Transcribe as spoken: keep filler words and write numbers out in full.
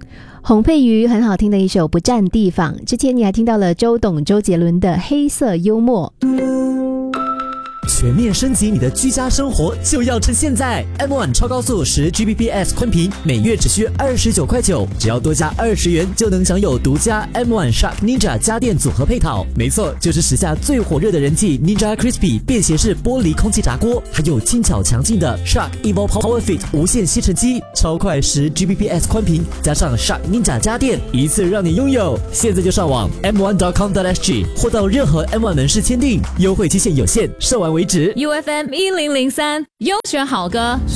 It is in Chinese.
洪佩瑜很好听的一首《不占地方》，之前你还听到了周董周杰伦的黑色幽默。 全面升级你的居家生活就要趁现在 M 一 超高速 十 G B P S 宽频每月只需二十九块九，只要多加二十元就能享有独家 M 一 Shark Ninja 家电组合配套。没错，就是时下最火热的人气 Ninja Crispy 便携式玻璃空气炸锅，还有轻巧强劲的 Shark Evo Power Fit 无线吸尘机，超快 十 G B P S 宽频加上 Shark Ninja 家电，一次让你拥有。现在就上网 M 一 点 com 点 S G 或到任何 M 一 门市签订，优惠期限有限，售完为止。 U F M 一零零三优选好歌。